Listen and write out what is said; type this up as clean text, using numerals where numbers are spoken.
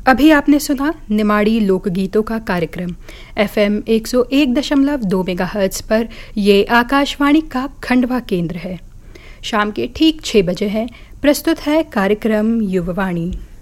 अभी आपने सुना निमाड़ी लोकगीतों का कार्यक्रम FM 101.2 मेगाहर्ट्ज़ पर। ये आकाशवाणी का खंडवा केंद्र है। शाम के ठीक 6 बजे है। प्रस्तुत है कार्यक्रम युववाणी।